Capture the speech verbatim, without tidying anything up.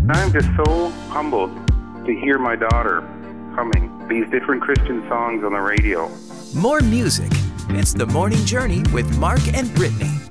I'm just so humbled to hear my daughter humming these different Christian songs on the radio. More music. It's The Morning Journey with Mark and Brittany.